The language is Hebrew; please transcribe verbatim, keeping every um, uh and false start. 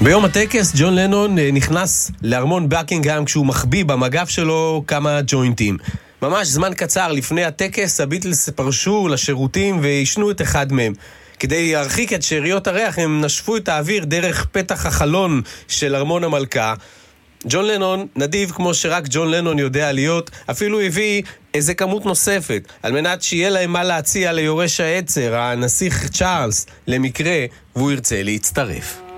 ביום הטקס ג'ון לנון נכנס לארמון בקינגהאם כשהוא מחביא במגף שלו כמה ג'וינטים. ממש זמן קצר לפני הטקס הביטלס פרשו לשירותים וישנו את אחד מהם. כדי להרחיק את שאריות הריח הם נשפו את האוויר דרך פתח החלון של ארמון המלכה. ג'ון לנון, נדיב כמו שרק ג'ון לנון יודע להיות, אפילו הביא איזה כמות נוספת, על מנת שיהיה להם מה להציע ליורש העצר, הנסיך צ'ארלס, למקרה והוא ירצה להצטרף.